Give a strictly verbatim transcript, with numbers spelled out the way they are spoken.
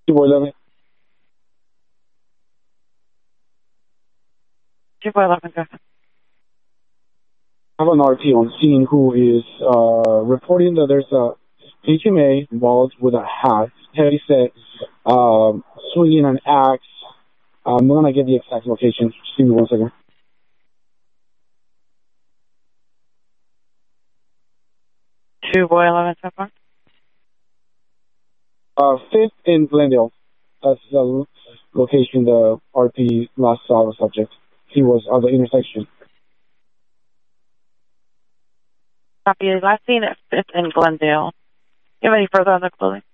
two boy eleven. two four eleven, go ahead. I have an R P on scene who is uh, reporting that there's a H M A involved with a hat, heavy set, um, swinging an axe. I'm going to get the exact location. Just give me one second. two boy eleven so far? Uh, fifth in Glendale. That's the location the R P last saw the subject. He was at the intersection. Copy. Last seen at fifth in Glendale. Do you have any further on the clothing?